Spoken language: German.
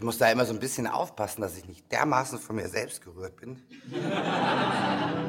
muss da immer so ein bisschen aufpassen, dass ich nicht dermaßen von mir selbst gerührt bin.